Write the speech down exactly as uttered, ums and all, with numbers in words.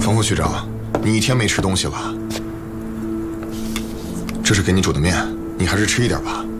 冯副局长，你一天没吃东西了，这是给你煮的面，你还是吃一点吧。